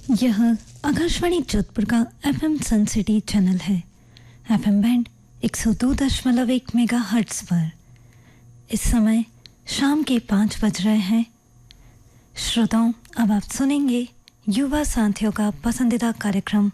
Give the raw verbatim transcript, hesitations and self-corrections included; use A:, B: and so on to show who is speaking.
A: यह आकाशवाणी जोधपुर का एफएम सन city channel है। एफएम बैंड एक सौ दो दशमलव एक मेगा हर्ट्ज पर इस समय शाम के पाँच बज रहे हैं। श्रोताओं, अब आप सुनेंगे युवा साथियों का पसंदीदा कार्यक्रम